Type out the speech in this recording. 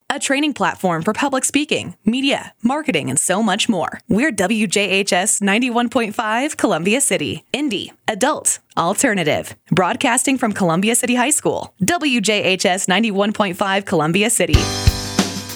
a training platform for public speaking, media, marketing, and so much more. We're WJHS 91.5 Columbia City, Indie, Adult, Alternative, broadcasting from Columbia City High School. WJHS 91.5 Columbia City.